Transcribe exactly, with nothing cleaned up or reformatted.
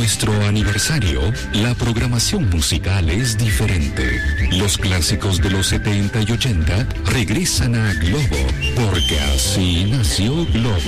nuestro aniversario, la programación musical es diferente. Los clásicos de los setenta y ochenta regresan a Globo, porque así nació Globo.